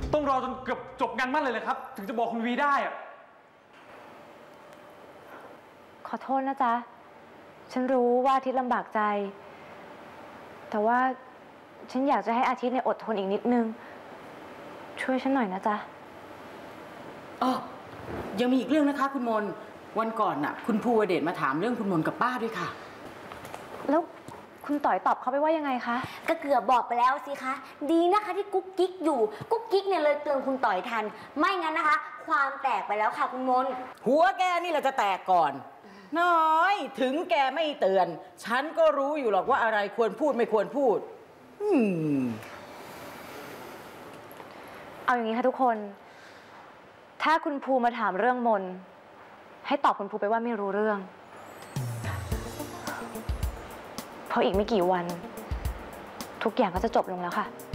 ต้องรอจนเกือบจบงานมั่นเลยครับถึงจะบอกคุณวีได้อะขอโทษนะจ๊ะฉันรู้ว่าอาทิตย์ลำบากใจแต่ว่าฉันอยากจะให้อาทิตย์เนี่ยอดทนอีกนิดนึงช่วยฉันหน่อยนะจ๊ะยังมีอีกเรื่องนะคะคุณมนวันก่อนน่ะคุณภูวเดชมาถามเรื่องคุณมนกับป้าด้วยค่ะแล้วคุณต่อยตอบเขาไปว่ายังไงคะก็เกือบบอกไปแล้วสิคะดีนะคะที่กุ๊กกิ๊กอยู่กุ๊กกิ๊กเนี่ยเลยเตือนคุณต่อยทันไม่งั้นนะคะความแตกไปแล้วค่ะคุณมนหัวแกนี่แหละจะแตกก่อนน้อยถึงแกไม่เตือนฉันก็รู้อยู่หรอกว่าอะไรควรพูดไม่ควรพูดเอาอย่างนี้ค่ะทุกคนถ้าคุณภูมาถามเรื่องมนให้ตอบคุณภูไปว่าไม่รู้เรื่องเพราะอีกไม่กี่วันทุกอย่างก็จะจบลงแล้วค่ะ